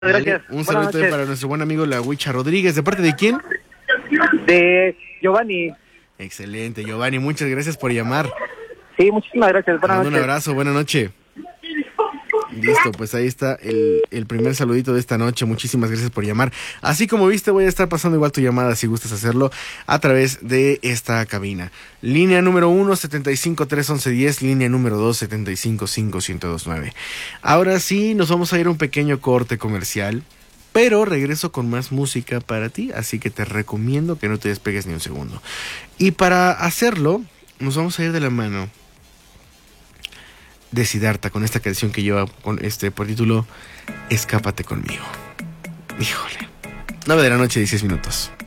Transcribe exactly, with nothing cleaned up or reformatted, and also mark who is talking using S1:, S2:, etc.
S1: Gracias.
S2: Vale, un saludo para nuestro buen amigo La Huicha Rodríguez. ¿De parte de quién?
S1: De Giovanni.
S2: Excelente, Giovanni. Muchas gracias por llamar.
S1: Sí, muchísimas gracias. Buenas noches.
S2: Un abrazo, buena noche. Listo, pues ahí está el, el primer saludito de esta noche. Muchísimas gracias por llamar. Así como viste, voy a estar pasando igual tu llamada si gustas hacerlo a través de esta cabina. Línea número uno, setenta y cinco, trescientos once, diez. Línea número dos, setenta y cinco, cinco, ciento dos, nueve. Ahora sí, nos vamos a ir a un pequeño corte comercial, pero regreso con más música para ti, así que te recomiendo que no te despegues ni un segundo. Y para hacerlo, nos vamos a ir de la mano de Siddhartha con esta canción que lleva con este por título Escápate conmigo. Híjole. nueve de la noche, dieciséis minutos.